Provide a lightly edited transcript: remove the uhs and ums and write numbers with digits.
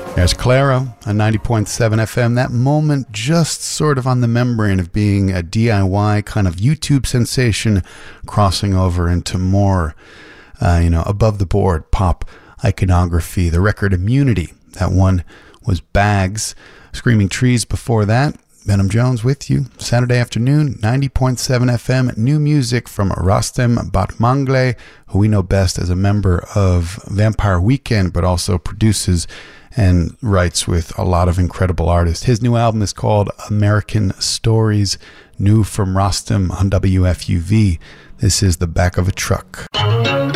There's Clairo on 90.7 FM. That moment just sort of on the membrane of being a DIY kind of YouTube sensation, crossing over into more, above the board pop iconography. The record Immunity, that one was Bags. Screaming Trees before that. Venom Jones with you. Saturday afternoon, 90.7 FM. New music from Rostem Batmanglij, who we know best as a member of Vampire Weekend, but also produces and writes with a lot of incredible artists. His new album is called American Stories, new from Rostem on WFUV. This is The Back of a Truck.